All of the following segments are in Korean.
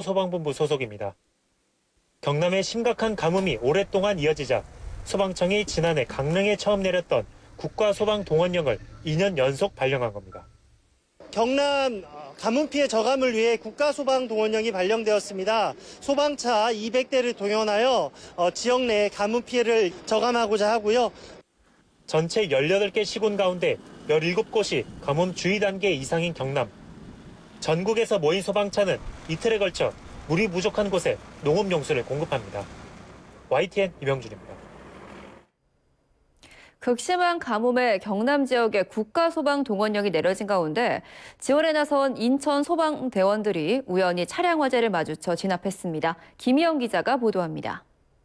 국가소방본부 소속입니다. 경남의 심각한 가뭄이 오랫동안 이어지자 소방청이 지난해 강릉에 처음 내렸던 국가소방동원령을 2년 연속 발령한 겁니다. 경남 가뭄 피해 저감을 위해 국가소방동원령이 발령되었습니다. 소방차 200대를 동원하여 지역 내 가뭄 피해를 저감하고자 하고요. 전체 18개 시군 가운데 17곳이 가뭄 주의 단계 이상인 경남. 전국에서 모인 소방차는 이틀에 걸쳐 물이 부족한 곳에 농업용수를 공급합니다. YTN 이명준입니다. 극심한 가뭄에 경남 지역에 국가소방동원령이 내려진 가운데 지원에 나선 인천 소방대원들이 우연히 차량 화재를 마주쳐 진압했습니다. 김희영 기자가 보도합니다.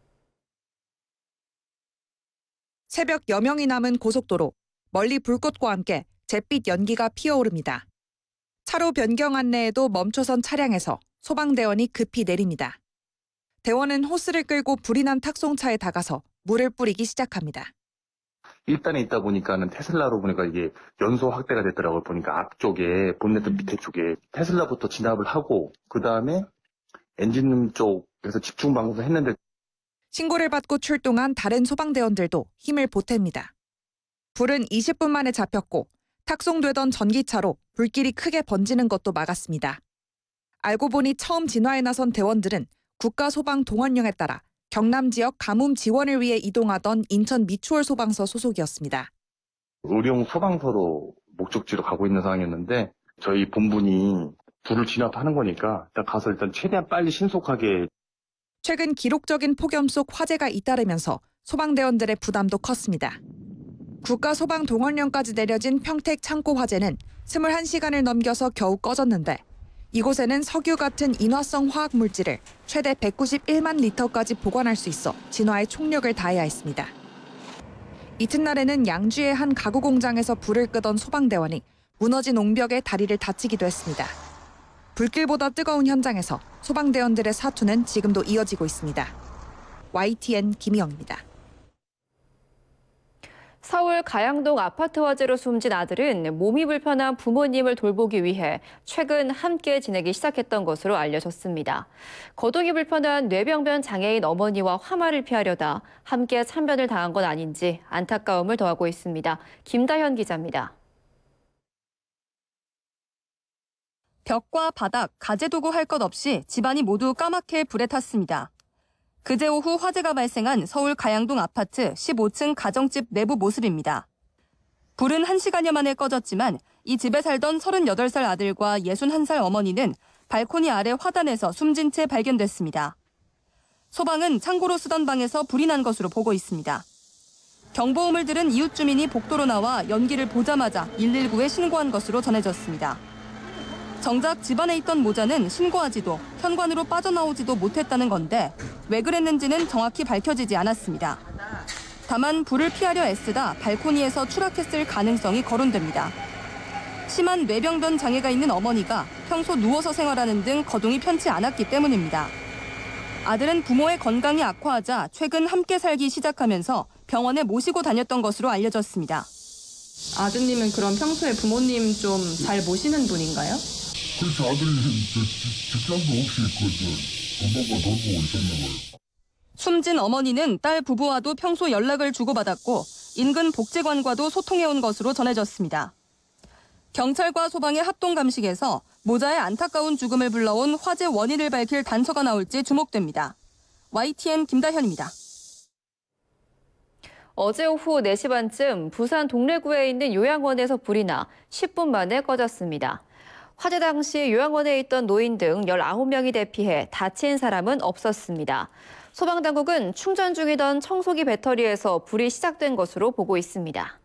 새벽 여명이 남은 고속도로, 멀리 불꽃과 함께 잿빛 연기가 피어오릅니다. 차로 변경 안내에도 멈춰선 차량에서 소방대원이 급히 내립니다. 대원은 호스를 끌고 불이 난 탁송차에 다가서 물을 뿌리기 시작합니다. 1단에 있다 보니까는 테슬라로 보니까 이게 연소 확대가 됐더라고요. 보니까 앞쪽에 본네트 밑에 쪽에 테슬라부터 진압을 하고 그 다음에 엔진룸 쪽에서 집중 방송을 했는데 신고를 받고 출동한 다른 소방대원들도 힘을 보탭니다. 불은 20분 만에 잡혔고 탁송되던 전기차로 불길이 크게 번지는 것도 막았습니다. 알고 보니 처음 진화에 나선 대원들은 국가소방동원령에 따라 경남 지역 가뭄 지원을 위해 이동하던 인천 미추홀 소방서 소속이었습니다. 의료용 소방서로 목적지로 가고 있는 상황이었는데 저희 본분이 불을 진압하는 거니까 일단 가서 최대한 빨리 신속하게. 최근 기록적인 폭염 속 화재가 잇따르면서 소방대원들의 부담도 컸습니다. 국가소방동원령까지 내려진 평택 창고 화재는 21시간을 넘겨서 겨우 꺼졌는데 이곳에는 석유 같은 인화성 화학 물질을 최대 191만 리터까지 보관할 수 있어 진화에 총력을 다해야 했습니다. 이튿날에는 양주의 한 가구 공장에서 불을 끄던 소방대원이 무너진 옹벽에 다리를 다치기도 했습니다. 불길보다 뜨거운 현장에서 소방대원들의 사투는 지금도 이어지고 있습니다. YTN 김희영입니다. 서울 가양동 아파트 화재로 숨진 아들은 몸이 불편한 부모님을 돌보기 위해 최근 함께 지내기 시작했던 것으로 알려졌습니다. 거동이 불편한 뇌병변 장애인 어머니와 화마를 피하려다 함께 참변을 당한 건 아닌지 안타까움을 더하고 있습니다. 김다현 기자입니다. 벽과 바닥, 가재도구 할 것 없이 집안이 모두 까맣게 불에 탔습니다. 그제 오후 화재가 발생한 서울 가양동 아파트 15층 가정집 내부 모습입니다. 불은 1시간여 만에 꺼졌지만 이 집에 살던 38살 아들과 61살 어머니는 발코니 아래 화단에서 숨진 채 발견됐습니다. 소방은 창고로 쓰던 방에서 불이 난 것으로 보고 있습니다. 경보음을 들은 이웃 주민이 복도로 나와 연기를 보자마자 119에 신고한 것으로 전해졌습니다. 정작 집안에 있던 모자는 신고하지도 현관으로 빠져나오지도 못했다는 건데 왜 그랬는지는 정확히 밝혀지지 않았습니다. 다만 불을 피하려 애쓰다 발코니에서 추락했을 가능성이 거론됩니다. 심한 뇌병변 장애가 있는 어머니가 평소 누워서 생활하는 등 거동이 편치 않았기 때문입니다. 아들은 부모의 건강이 악화하자 최근 함께 살기 시작하면서 병원에 모시고 다녔던 것으로 알려졌습니다. 아드님은 그럼 평소에 부모님 좀 잘 모시는 분인가요? 그렇죠. 아들이 직장도 없이 엄마가 돌보고 있었나 봐요. 숨진 어머니는 딸 부부와도 평소 연락을 주고받았고 인근 복지관과도 소통해온 것으로 전해졌습니다. 경찰과 소방의 합동 감식에서 모자의 안타까운 죽음을 불러온 화재 원인을 밝힐 단서가 나올지 주목됩니다. YTN 김다현입니다. 어제 오후 4시 반쯤 부산 동래구에 있는 요양원에서 불이 나 10분 만에 꺼졌습니다. 화재 당시 요양원에 있던 노인 등 19명이 대피해 다친 사람은 없었습니다. 소방당국은 충전 중이던 청소기 배터리에서 불이 시작된 것으로 보고 있습니다.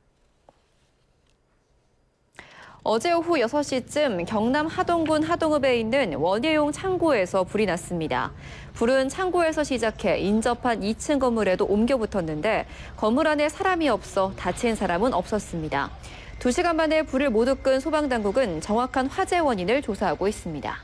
어제 오후 6시쯤 경남 하동군 하동읍에 있는 원예용 창고에서 불이 났습니다. 불은 창고에서 시작해 인접한 2층 건물에도 옮겨 붙었는데 건물 안에 사람이 없어 다친 사람은 없었습니다. 2시간 만에 불을 모두 끈 소방당국은 정확한 화재 원인을 조사하고 있습니다.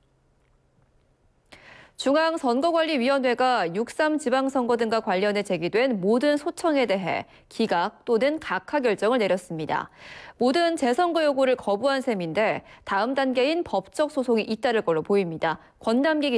중앙선거관리위원회가 6.3 지방선거 등과 관련해 제기된 모든 소청에 대해 기각 또는 각하 결정을 내렸습니다. 모든 재선거 요구를 거부한 셈인데 다음 단계인 법적 소송이 잇따를 걸로 보입니다. 권남기 기자.